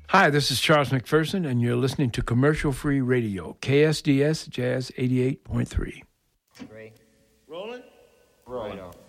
Hi, this is Charles McPherson, and you're listening to Commercial Free Radio, KSDS Jazz 88.3. Great. Rolling? Right on.